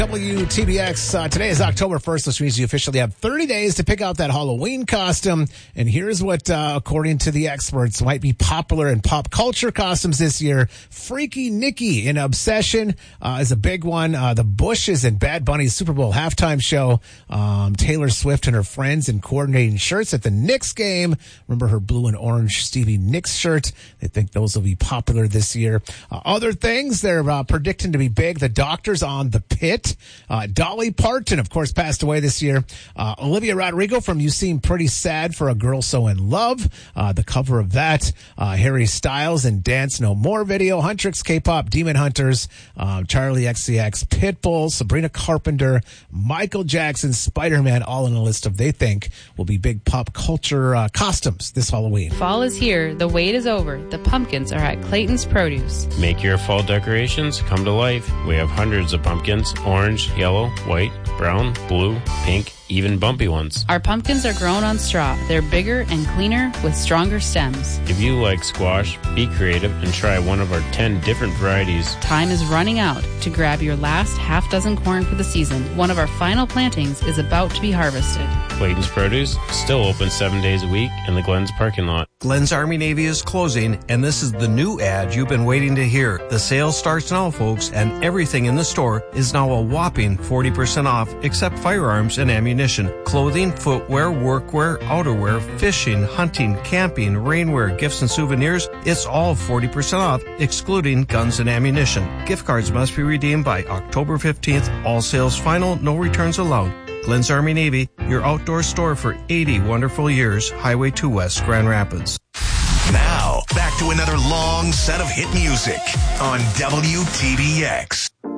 WTBX. Today is October 1st, which means you officially have 30 days to pick out that Halloween costume. And here's what, according to the experts, might be popular in pop culture costumes this year. Freaky Nikki in Obsession is a big one. The Bushes in Bad Bunny's Super Bowl halftime show. Taylor Swift and her friends in coordinating shirts at the Knicks game. Remember her blue and orange Stevie Nicks shirt? They think those will be popular this year. Other things they're predicting to be big. The Doctors on the Pit. Dolly Parton, of course, passed away this year. Olivia Rodrigo from You Seem Pretty Sad for a Girl So in Love. The cover of that. Harry Styles and Dance No More video. Huntrix, K-pop, Demon Hunters, Charlie XCX, Pitbull, Sabrina Carpenter, Michael Jackson, Spider-Man, all in a list of they think will be big pop culture costumes this Halloween. Fall is here. The wait is over. The pumpkins are at Clayton's Produce. Make your fall decorations come to life. We have hundreds of pumpkins, orange, yellow, white, brown, blue, pink, even bumpy ones. Our pumpkins are grown on straw. They're bigger and cleaner with stronger stems. If you like squash, be creative and try one of our 10 different varieties. Time is running out to grab your last half dozen corn for the season. One of our final plantings is about to be harvested. Clayton's Produce, still open 7 days a week in the Glens parking lot. Glens Army Navy is closing, and this is the new ad you've been waiting to hear. The sale starts now, folks, and everything in the store is now a whopping 40% off, except firearms and ammunition. Clothing, footwear, workwear, outerwear, fishing, hunting, camping, rainwear, gifts and souvenirs, it's all 40% off, excluding guns and ammunition. Gift cards must be redeemed by October 15th. All sales final, no returns allowed. Glens Army Navy, your outdoor store for 80 wonderful years. Highway 2 West, Grand Rapids. Now, back to another long set of hit music on WTBX.